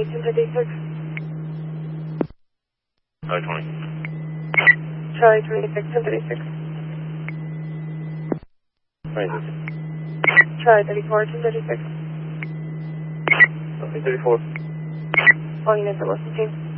1036. Charlie 20. Charlie 26, 1036. 26. Charlie 34, 1036. Okay, 34. All units at Wilson team.